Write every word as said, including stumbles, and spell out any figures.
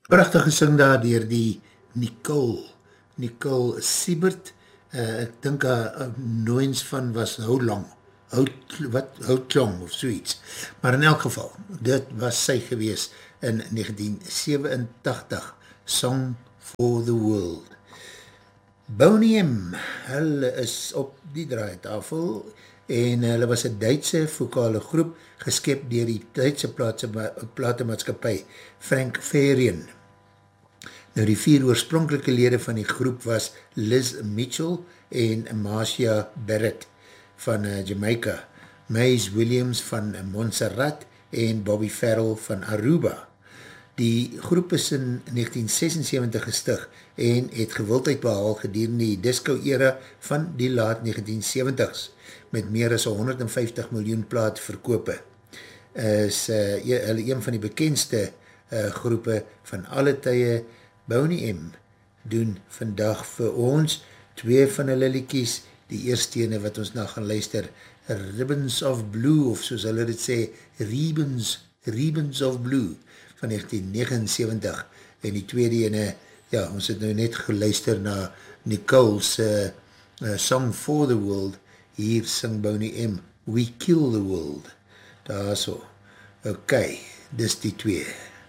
Prachtig gesing daar dier die Nicole, Nicole Siebert, uh, ek dink uh, nooiens van was How Long, How, wat, How Long of zoiets, maar in elk geval, dit was sy gewees in negentien sewenentachtig, Song for the World. Boney M, hulle is op die draaitafel en hulle was een Duitse vokale groep geskep dier die Duitse platemaatskapie Frank Farian. Nou die vier oorspronkelike lede van die groep was Liz Mitchell en Marcia Barrett van uh, Jamaica, Maze Williams van Montserrat en Bobby Farrell van Aruba. Die groep is in negentien sesensewentig gestig en het gewildheid behaal gedurende die disco-era van die laat negentien seventig's met meer as honderdvyftig miljoen plaat verkope. Is uh, hulle een van die bekendste uh, groepe van alle tye. Boney M doen vandag vir ons twee van hulle liedjies, die eerste ene wat ons nou gaan luister, Ribbons of Blue, of soos hulle dit sê, Ribbons, Ribbons of Blue, van negentien negenensewentig, en die tweede ene, ja, ons het nou net geluister na Nicole's uh, uh, Song for the World, hier sing Boney M, We Kill the World, daar so, ok, dis die twee.